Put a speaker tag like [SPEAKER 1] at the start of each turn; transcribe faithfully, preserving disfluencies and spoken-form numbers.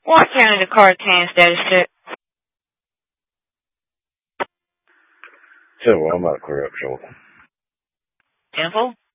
[SPEAKER 1] Warren County, the Cartan status check.
[SPEAKER 2] So, well, I'm about to clear up short.
[SPEAKER 1] Temple?